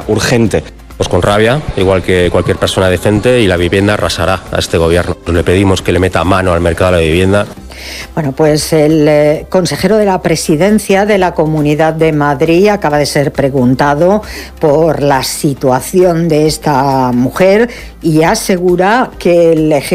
urgente. Pues con rabia, igual que cualquier persona decente, y la vivienda arrasará a este gobierno. Le pedimos que le meta mano al mercado de la vivienda. Bueno, pues el consejero de la Presidencia de la Comunidad de Madrid acaba de ser preguntado por la situación de esta mujer y asegura que el